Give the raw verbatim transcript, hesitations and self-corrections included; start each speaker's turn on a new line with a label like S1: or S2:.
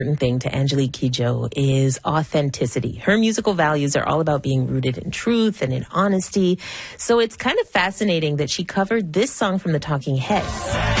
S1: thing to Angelique Kidjo is authenticity. Her musical values are all about being rooted in truth and in honesty. So it's kind of fascinating that she covered this song from the Talking Heads.